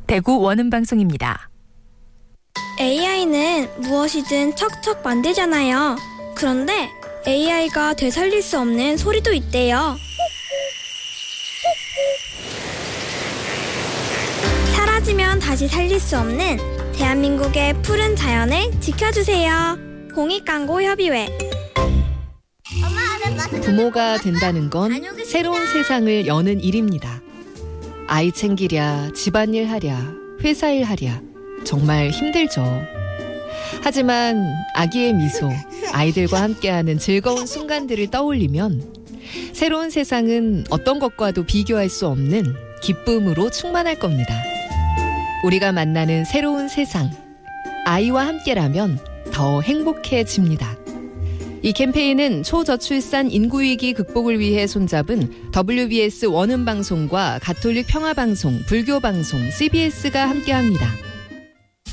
대구 원음방송입니다. AI는 무엇이든 척척 만들잖아요. 그런데 AI가 되살릴 수 없는 소리도 있대요. 사라지면 다시 살릴 수 없는 대한민국의 푸른 자연을 지켜주세요. 공익광고협의회. 부모가 된다는 건 새로운 세상을 여는 일입니다. 아이 챙기랴, 집안일 하랴, 회사일 하랴 정말 힘들죠. 하지만 아기의 미소, 아이들과 함께하는 즐거운 순간들을 떠올리면 새로운 세상은 어떤 것과도 비교할 수 없는 기쁨으로 충만할 겁니다. 우리가 만나는 새로운 세상, 아이와 함께라면 더 행복해집니다. 이 캠페인은 초저출산 인구위기 극복을 위해 손잡은 WBS 원음방송과 가톨릭 평화방송, 불교방송, CBS가 함께합니다.